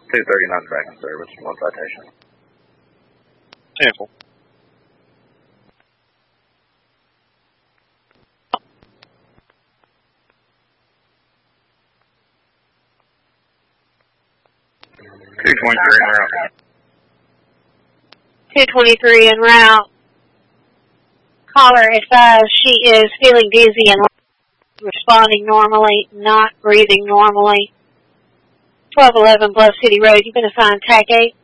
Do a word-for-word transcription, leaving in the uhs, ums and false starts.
two thirty-nine back in service, one citation. Sample. two twenty-three en route. two twenty-three en route. Caller advised she is feeling dizzy and responding normally, not breathing normally. twelve eleven Bluff City Road, you've been assigned T A C eight.